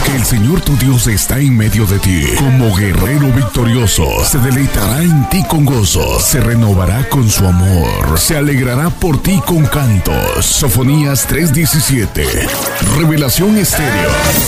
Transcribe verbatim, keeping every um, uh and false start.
El Señor tu Dios está en medio de ti. Como guerrero victorioso, se deleitará en ti con gozo, se renovará con su amor, se alegrará por ti con cantos. Sofonías tres diecisiete. Revelación Estéreo.